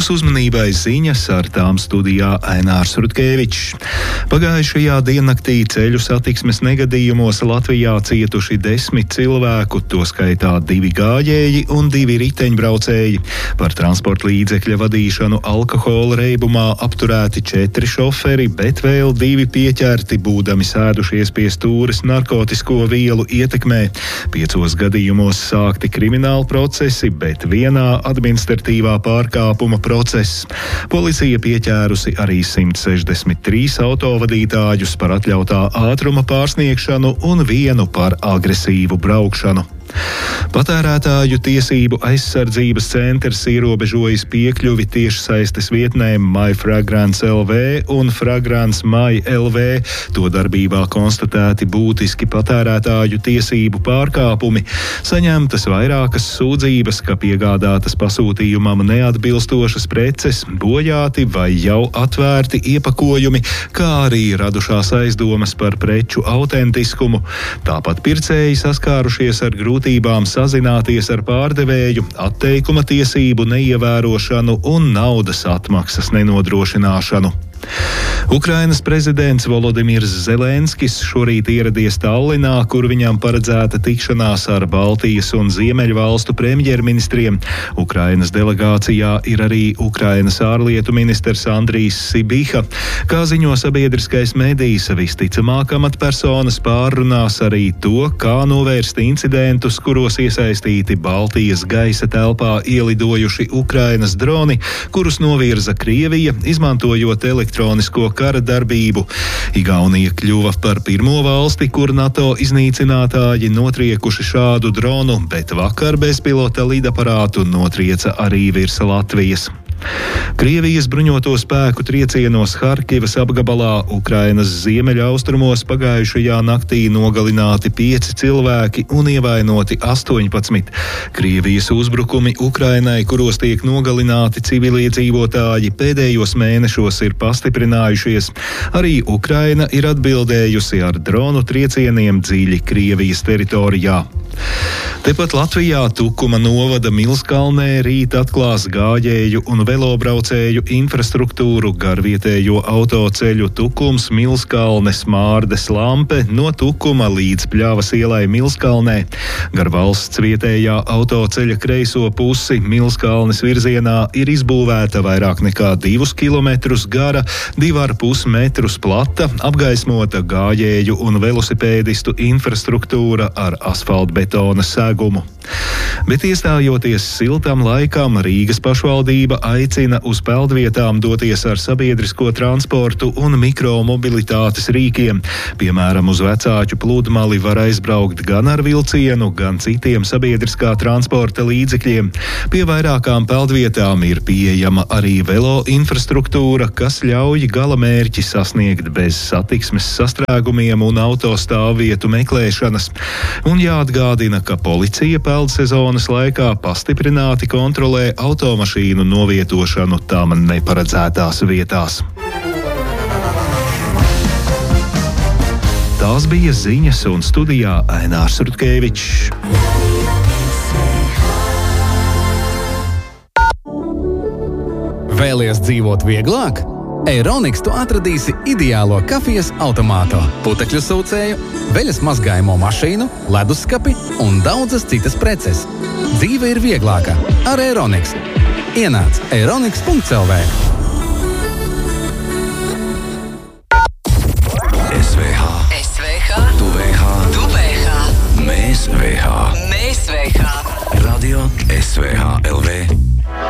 Jūsu uzmanībai ziņas, ar tām studijā Ainārs Rutkevičs. Pagājušajā diennaktī ceļu satiksmes negadījumos Latvijā cietuši 10 cilvēku, to skaitā 2 gājēji un 2 riteņbraucēji. Par transporta līdzekļa vadīšanu alkohola reibumā apturēti 4 šoferi, bet vēl 2 pieķerti, būdami sēdušies pie stūres narkotisko vielu ietekmē. 5 gadījumos sākti krimināli procesi, bet vienā administratīvā pārkāpuma process. Policija pieķērusi arī 163 autovadītājus par atļautā ātruma pārsniegšanu un 1 par agresīvu braukšanu. Patērētāju tiesību aizsardzības centrs ierobežojis piekļuvi tiešsaistes vietnēm MyFragrance LV un Fragrance My LV. To darbībā konstatēti būtiski patērētāju tiesību pārkāpumi. Saņemtas vairākas sūdzības, ka piegādātas pasūtījumam neatbilstošas preces, bojāti vai jau atvērti iepakojumi, kā arī radušās aizdomas par preču autentiskumu. Tāpat pircēji saskārušies ar grūtībām sazināties ar pārdevēju, atteikuma tiesību neievērošanu un naudas atmaksas nenodrošināšanu. Ukrainas prezidents Volodimirs Zelenskis šorīt ieradies Tallinā, kur viņam paredzēta tikšanās ar Baltijas un Ziemeļvalstu premjerministriem. Ukrainas delegācijā ir arī Ukrainas ārlietu ministrs Andrijs Sibiha. Kā ziņo sabiedriskais medijs, visticamāk amatpersonas pārrunās arī to, kā novērst incidentus, kuros iesaistīti Baltijas gaisa telpā ielidojuši Ukrainas droni, kurus novirza Krievija, izmantojot elektronisko kara darbību. Igaunija kļuva par pirmo valsti, kur NATO iznīcinātāji notriekuši šādu dronu, bet vakar bezpilota lidaparātu notrieca arī virs Latvijas. Krievijas bruņoto spēku triecienos Harkivas apgabalā Ukrainas ziemeļaustrumos pagājušajā naktī nogalināti 5 cilvēki un ievainoti 18. Krievijas uzbrukumi Ukrainai, kuros tiek nogalināti civiliedzīvotāji, pēdējos mēnešos ir pastiprinājušies. Arī Ukraina ir atbildējusi ar dronu triecieniem dziļi Krievijas teritorijā. Tepat Latvijā Tukuma novada Milskalnē rīt atklās gājēju un velobraucēju infrastruktūru gar vietējo autoceļu Tukums Milskalnes Mārdes Lampe no Tukuma līdz Pļavas ielai Milskalnē. Gar valsts vietējā autoceļa kreiso pusi Milskalnes virzienā ir izbūvēta vairāk nekā 2 kilometrus gara, 2,5 metrus plata, apgaismota gājēju un velosipēdistu infrastruktūra ar asfaltbetona segumu. Bet iestājoties siltam laikam, Rīgas pašvaldība aicina uz peldvietām doties ar sabiedrisko transportu un mikromobilitātes rīkiem. Piemēram, uz Vecāķu pludmali var aizbraukt gan ar vilcienu, gan citiem sabiedriskā transporta līdzekļiem. Pie vairākām peldvietām ir pieejama arī velo infrastruktūra, kas ļauj galamērķi sasniegt bez satiksmes sastrēgumiem un autostāvvietu meklēšanas. Un jāatgādina, ka policija peldsezonas laikā pastiprināti kontrolē automašīnu novietošanu tām neparedzētās vietās. Tās bija ziņas, un studijā Ainārs Rutkevičs. Vēlies dzīvot vieglāk? Eironiks tu atradīsi ideālo kafijas automātu, putekļu sūcēju, veļas mazgājumu mašīnu, leduskapi un daudzas citas preces. Dzīve ir vieglāka ar Eironiks. Ienāc eironiks.lv.